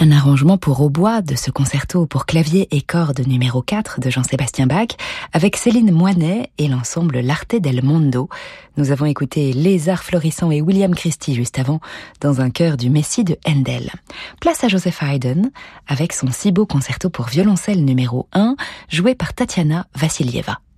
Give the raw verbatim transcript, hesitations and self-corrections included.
un arrangement pour hautbois de ce concerto pour clavier et cordes numéro quatre de Jean-Sébastien Bach, avec Céline Moinet et l'ensemble L'Arte del Mondo. Nous avons écouté Les Arts Florissants et William Christie juste avant, dans un chœur du Messie de Handel. Place à Joseph Haydn, avec son si beau concerto pour violoncelle numéro un, joué par Tatiana Vassilieva.